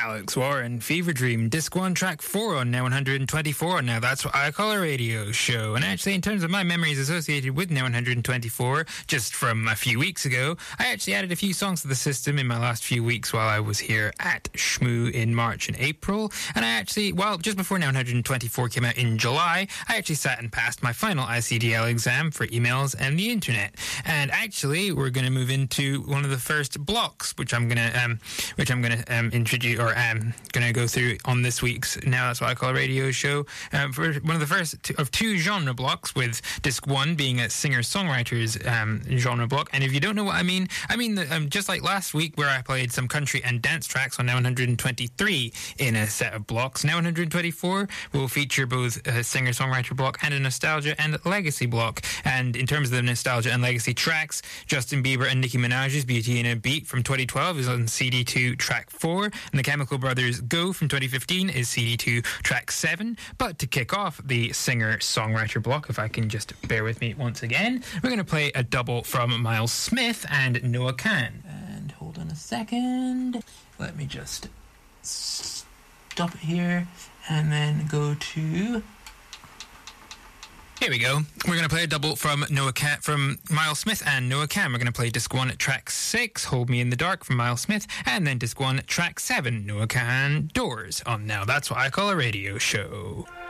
Alex Warren, Fever Dream, Disc 1, Track 4 on Now 124. Now that's what I call a radio show. And actually, in terms of my memories associated with Now 124, just from a few weeks ago, I actually added a few songs to the system in my last few weeks while I was here at Shmoo in March and April. And I actually, well, just before Now 124 came out in July, I actually sat and passed my final ICDL exam for emails and the internet. And actually, we're going to move into one of the first blocks, which I'm going to introduce, or going to go through on this week's Now That's What I Call a Radio show. For one of the first of two genre blocks, with Disc 1 being a singer-songwriter's genre block. And if you don't know what I mean just like last week where I played some country and dance tracks on Now 123 in a set of blocks, Now 124 will feature both a singer-songwriter block and a nostalgia and legacy block. And in terms of the nostalgia and legacy tracks, Justin Bieber and Nicki Minaj's Beauty and a Beat from 2012 is on CD2 track 4, and the Chemical Brothers' Go from 2015 is CD2 track 7. But to kick off the singer-songwriter block, if I can just bear with me once again, we're going to play a double from Miles Smith and Noah Kahan. And hold on a second, let me just stop it here and then go to... Here we go. We're going to play a double from Miles Smith and Noah Kahan. We're going to play Disc 1 at track 6, Hold Me in the Dark from Miles Smith, and then Disc 1 track 7, Noah Kahan, Doors on Now That's What I Call a Radio show.